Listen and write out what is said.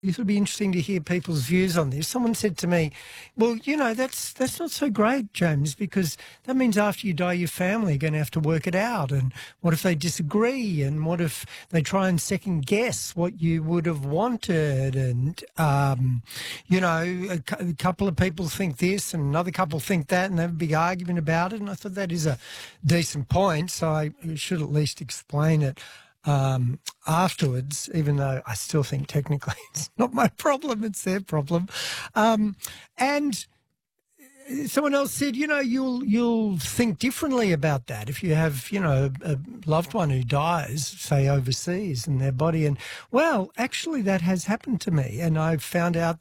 It'll be interesting to hear people's views on this. Someone said to me, well, that's not so great, James, because that means after you die, your family are going to have to work it out. And what if they disagree? And what if they try and second guess what you would have wanted? And, a couple of people think this and another couple think that, and they have a big argument about it. And I thought that is a decent point, so I should at least explain it afterwards, even though I still think technically it's not my problem, it's their problem. And someone else said, you'll think differently about that if you have, a loved one who dies, say overseas, in their body. And, well, actually that has happened to me, and I've found out